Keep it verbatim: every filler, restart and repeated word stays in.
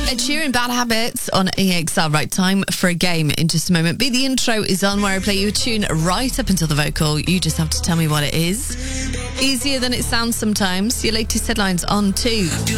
Ed Sheeran, Bad Habits on E X R. Right, time for a game in just a moment. Be the intro is on, where I play you a tune right up until the vocal. You just have to tell me what it is. Easier than it sounds sometimes. Your latest headlines on two.